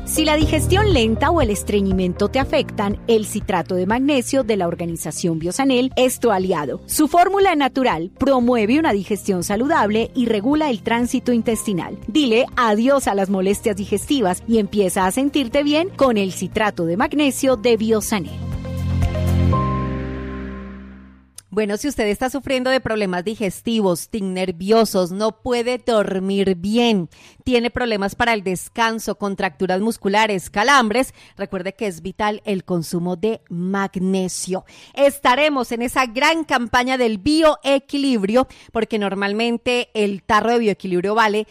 Si la digestión lenta o el estreñimiento te afectan, el citrato de magnesio de la organización Biosanel es tu aliado. Su fórmula natural promueve una digestión saludable y regula el tránsito intestinal. Dile adiós a las molestias digestivas y empieza a sentirte bien con el citrato de magnesio de Biosanel. Bueno, si usted está sufriendo de problemas digestivos, nerviosos, no puede dormir bien, tiene problemas para el descanso, contracturas musculares, calambres, recuerde que es vital el consumo de magnesio. Estaremos en esa gran campaña del bioequilibrio, porque normalmente el tarro de bioequilibrio vale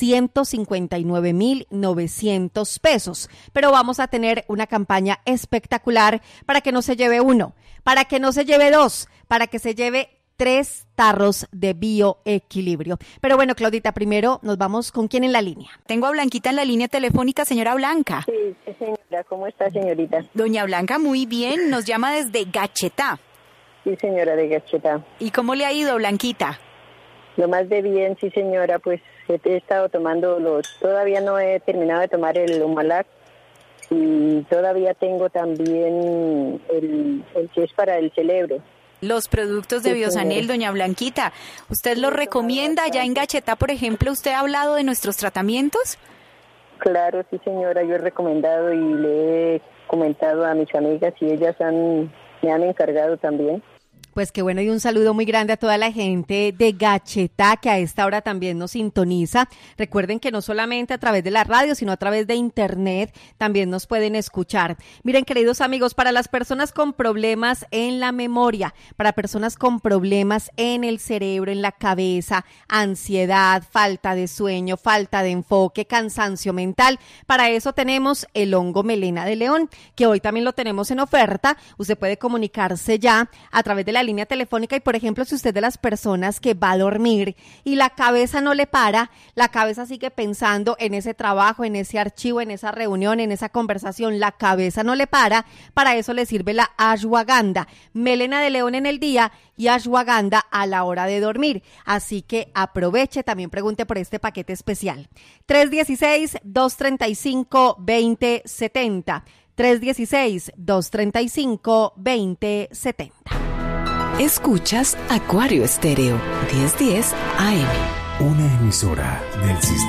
159,900 pesos, pero vamos a tener una campaña espectacular para que no se lleve uno, para que no se lleve dos, para que se lleve 3 tarros de bioequilibrio. Pero bueno, Claudita, primero nos vamos con quién en la línea. Tengo a Blanquita en la línea telefónica, señora Blanca. Sí, señora, ¿cómo está, señorita? Doña Blanca, muy bien, nos llama desde Gachetá. Sí, señora, de Gachetá. ¿Y cómo le ha ido, Blanquita? Lo más de bien, sí, señora, pues he estado tomando todavía no he terminado de tomar el Humalac y todavía tengo también el que es para el cerebro. Los productos de Biosanel, doña Blanquita, ¿usted los recomienda allá en Gachetá, por ejemplo? ¿Usted ha hablado de nuestros tratamientos? Claro, sí, señora, yo he recomendado y le he comentado a mis amigas y ellas me han encargado también. Pues qué bueno, y un saludo muy grande a toda la gente de Gachetá que a esta hora también nos sintoniza. Recuerden que no solamente a través de la radio, sino a través de internet también nos pueden escuchar. Miren, queridos amigos, para las personas con problemas en la memoria, para personas con problemas en el cerebro, en la cabeza, ansiedad, falta de sueño, falta de enfoque, cansancio mental, para eso tenemos el hongo melena de león, que hoy también lo tenemos en oferta. Usted puede comunicarse ya a través de la línea telefónica y, por ejemplo, si usted es de las personas que va a dormir y la cabeza no le para, la cabeza sigue pensando en ese trabajo, en ese archivo, en esa reunión, en esa conversación, la cabeza no le para eso le sirve la ashwagandha, melena de león en el día y ashwagandha a la hora de dormir. Así que aproveche, también pregunte por este paquete especial. 316-235-2070. 316-235-2070. Escuchas Acuario Estéreo 1010 AM. Una emisora del sistema.